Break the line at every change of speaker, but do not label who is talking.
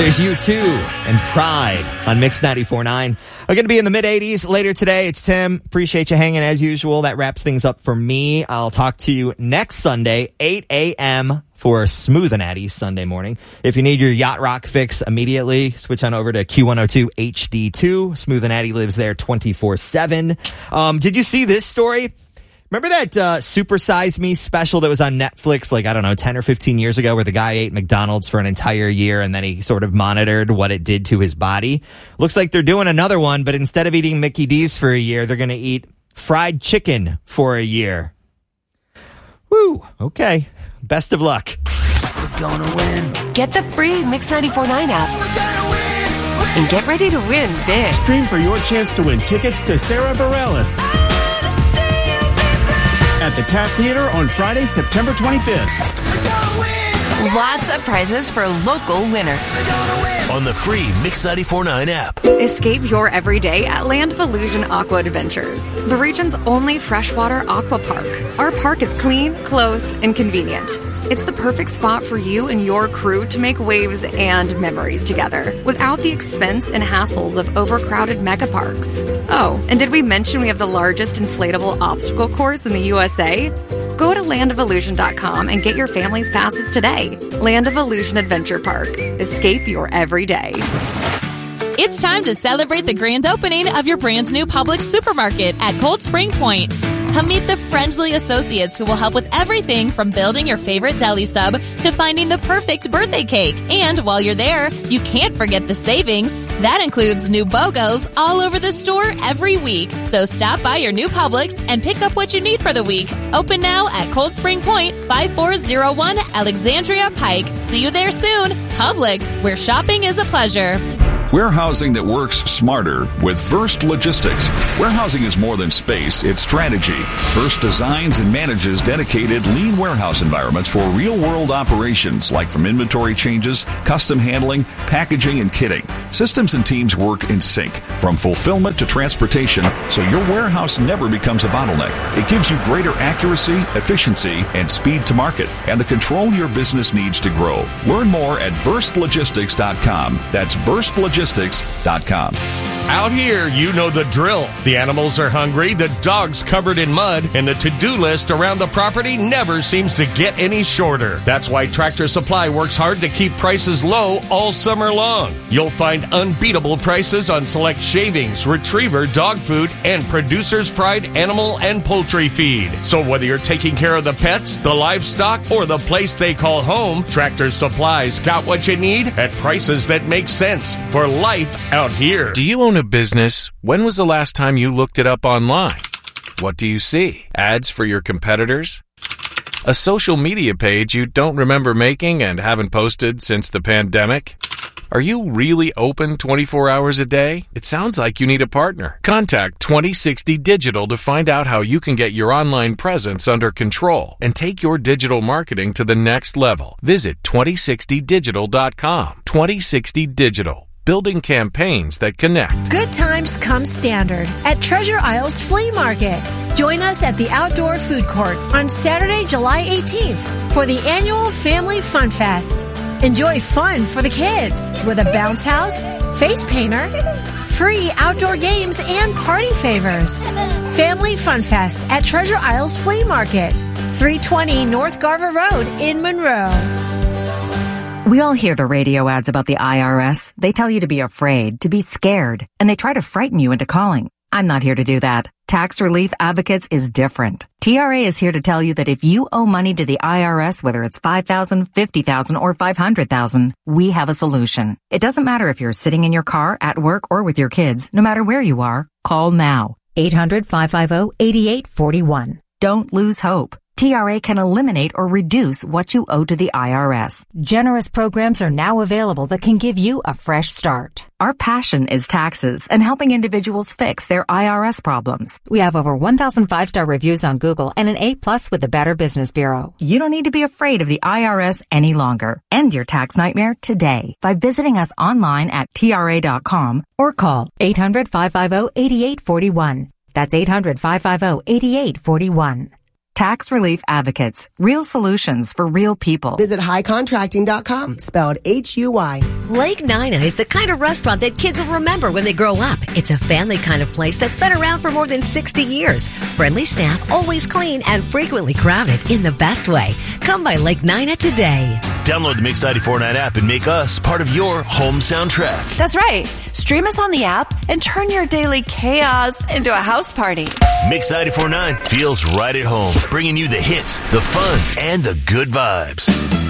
There's U2 and Pride on Mix 94.9. We're going to be in the mid-80s later today. It's Tim. Appreciate you hanging as usual. That wraps things up for me. I'll talk to you next Sunday, 8 a.m. for Smooth and Natty Sunday morning. If you need your yacht rock fix immediately, switch on over to Q102 HD2. Smooth and Natty lives there 24/7. Did you see this story? Remember that Super Size Me special that was on Netflix, 10 or 15 years ago, where the guy ate McDonald's for an entire year and then he sort of monitored what it did to his body? Looks like they're doing another one, but instead of eating Mickey D's for a year, they're going to eat fried chicken for a year. Woo, okay. Best of luck.
We're gonna win.
Get the free Mix 94.9 app. And get ready to win big.
Stream for your chance to win tickets to Sarah Bareilles at the Taft Theater on Friday, September 25th.
Lots of prizes for local winners.
On the free Mix 94.9 app.
Escape your everyday at Land of Illusion Aqua Adventures, the region's only freshwater aqua park. Our park is clean, close, and convenient. It's the perfect spot for you and your crew to make waves and memories together without the expense and hassles of overcrowded mega parks. Oh, and did we mention we have the largest inflatable obstacle course in the USA? Go to landofillusion.com and get your family's passes today. Land of Illusion Adventure Park. Escape your everyday.
It's time to celebrate the grand opening of your brand new Publix supermarket at Cold Spring Point. Come meet the friendly associates who will help with everything from building your favorite deli sub to finding the perfect birthday cake. And while you're there, you can't forget the savings. That includes new BOGOs all over the store every week. So stop by your new Publix and pick up what you need for the week. Open now at Cold Spring Point, 5401 Alexandria Pike. See you there soon. Publix, where shopping is a pleasure.
Warehousing that works smarter with Verst Logistics. Warehousing is more than space, it's strategy. Verst designs and manages dedicated lean warehouse environments for real-world operations, like from inventory changes, custom handling, packaging, and kitting. Systems and teams work in sync, from fulfillment to transportation, so your warehouse never becomes a bottleneck. It gives you greater accuracy, efficiency, and speed to market, and the control your business needs to grow. Learn more at VerstLogistics.com. That's VerstLogistics.com.
Out here, you know the drill. The animals are hungry, the dog's covered in mud, and the to-do list around the property never seems to get any shorter. That's why Tractor Supply works hard to keep prices low all summer long. You'll find unbeatable prices on select shavings, retriever, dog food, and Producer's Pride animal and poultry feed. So whether you're taking care of the pets, the livestock, or the place they call home, Tractor Supply's got what you need at prices that make sense for life out here.
Do you own a business? When was the last time you looked it up online? What do you see? Ads for your competitors? A social media page you don't remember making and haven't posted since the pandemic? Are you really open 24 hours a day? It sounds like you need a partner. Contact 2060 Digital to find out how you can get your online presence under control and take your digital marketing to the next level. Visit 2060digital.com. 2060 Digital. Building campaigns that connect.
Good times come standard at Treasure Isles Flea Market. Join us at the Outdoor Food Court on Saturday, July 18th for the annual Family Fun Fest. Enjoy fun for the kids with a bounce house, face painter, free outdoor games, and party favors. Family Fun Fest at Treasure Isles Flea Market, 320 North Garver Road in Monroe.
We all hear the radio ads about the IRS. They tell you to be afraid, to be scared, and they try to frighten you into calling. I'm not here to do that. Tax Relief Advocates is different. TRA is here to tell you that if you owe money to the IRS, whether it's $5,000, $50,000, or $500,000, we have a solution. It doesn't matter if you're sitting in your car, at work, or with your kids. No matter where you are, call now.
800-550-8841.
Don't lose hope. TRA can eliminate or reduce what you owe to the IRS.
Generous programs are now available that can give you a fresh start.
Our passion is taxes and helping individuals fix their IRS problems.
We have over 1,000 5-star reviews on Google and an A+ with the Better Business Bureau.
You don't need to be afraid of the IRS any longer. End your tax nightmare today by visiting us online at TRA.com
or call 800-550-8841. That's 800-550-8841.
Tax Relief Advocates. Real solutions for real people.
Visit highcontracting.com, spelled H-U-Y.
Lake Nina is the kind of restaurant that kids will remember when they grow up. It's a family kind of place that's been around for more than 60 years. Friendly staff, always clean, and frequently crowded in the best way. Come by Lake Nina today.
Download the Mix 94.9 app and make us part of your home soundtrack.
That's right. Stream us on the app and turn your daily chaos into a house party.
Mix 94.9 feels right at home, bringing you the hits, the fun, and the good vibes.